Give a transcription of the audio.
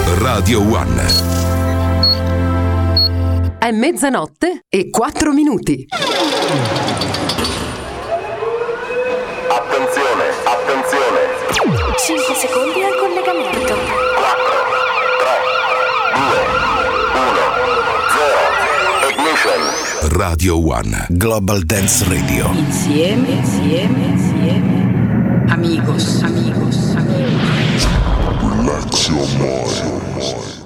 Radio One. È mezzanotte e 4 minuti. Attenzione, attenzione. 5 secondi al collegamento. 4, 3, 2, 1, 0. Ignition. Radio One. Global Dance Radio. Insieme. Amigos. Relax your mind.